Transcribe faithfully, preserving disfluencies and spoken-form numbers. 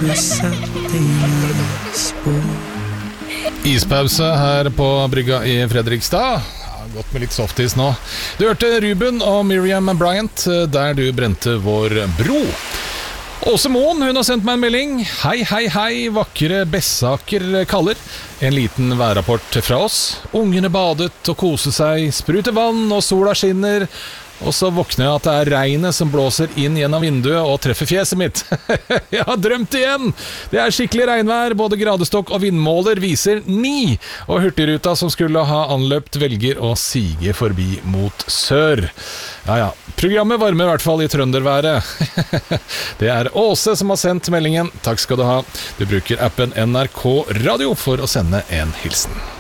satt dine spor. Ispause her på brygga i Fredrikstad. Ja, godt med litt softis nå. Du hørte Ruben og Miriam Bryant, Der du brente vår bro. Åse Moen, hun har sendt meg en melding. Hei, hei, hei, vakre Bessaker kaller. En liten værrapport fra oss. Ungene badet og kose seg, spruter vann og sola skinner. Og så våkner jeg at det er regnet som blåser inn gjennom vinduet og treffer fjeset mitt. Jeg har drømt igjen! Det er skikkelig regnvær, både gradestokk og vindmåler viser ni. Og hurtigruta som skulle ha anløpt velger å sige forbi mot sør. Ja, ja. Programmet varmer i hvert fall i trønderværet. Det er Åse som har sendt meldingen. Takk skal du ha. Du bruker appen N R K Radio for å sende en hilsen.